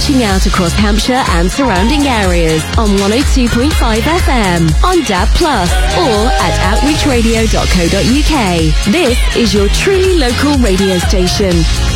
reaching out across Hampshire and surrounding areas on 102.5 FM, on DAB+, or at outreachradio.co.uk. This is your truly local radio station.